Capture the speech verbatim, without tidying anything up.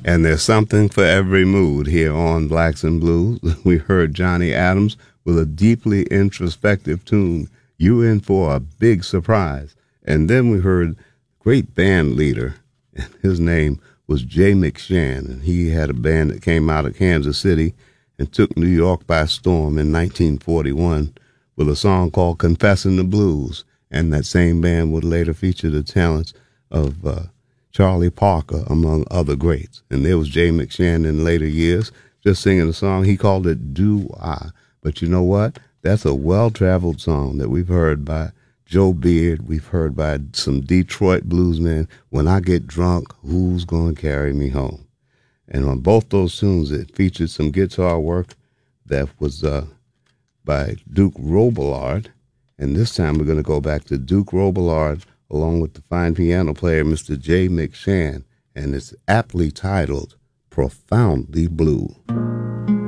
And there's something for every mood here on Blacks and Blues. We heard Johnny Adams with a deeply introspective tune, You In For a Big Surprise. And then we heard great band leader, and his name was Jay McShann, and he had a band that came out of Kansas City and took New York by storm in nineteen forty-one with a song called Confessing the Blues. And that same band would later feature the talents of uh, Charlie Parker, among other greats. And there was Jay McShann in later years just singing a song. He called it Do I. But you know what? That's a well-traveled song that we've heard by Joe Beard. We've heard by some Detroit bluesmen. When I get drunk, who's going to carry me home? And on both those tunes, it featured some guitar work that was uh, by Duke Robillard. And this time we're going to go back to Duke Robillard along with the fine piano player, Mister Jay McShann. And it's aptly titled Profoundly Blue.